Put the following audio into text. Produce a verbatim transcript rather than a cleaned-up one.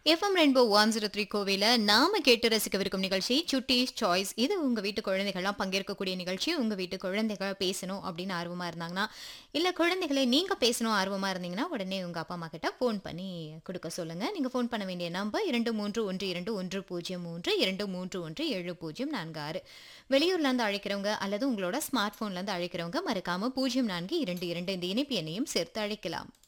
FM rainbow one zero three கோவில நாம கேட்டு ரசிக்கவிருக்கும் நிகழ்ச்சி சுட்டீஸ் சாய்ஸ். இது உங்க வீட்டு குழந்தைகள்லாம் பங்கேற்கக்கூடிய நிகழ்ச்சி. உங்க வீட்டு குழந்தைகள் பேசணும் அப்படின்னு ஆர்வமா இருந்தாங்கன்னா, இல்ல குழந்தைகளை நீங்க பேசணும் ஆர்வமா இருந்தீங்கன்னா, உடனே உங்க அப்பா அம்மா கிட்ட ஃபோன் பண்ணி கொடுக்க சொல்லுங்க. நீங்க ஃபோன் பண்ண வேண்டிய நம்பர் இரண்டு மூன்று ஒன்று இரண்டு ஒன்று பூஜ்ஜியம் மூன்று இரண்டு மூன்று ஒன்று ஏழு பூஜ்ஜியம் நான்கு ஆறு. வெளியூர்ல இருந்து அழைக்கிறவங்க அல்லது உங்களோட ஸ்மார்ட் போன்ல இருந்து அழைக்கிறவங்க மறக்காம பூஜ்ஜியம் நான்கு இரண்டு இரண்டு இந்த இணைப்பு எண்ணையும் சேர்த்து அழைக்கலாம்.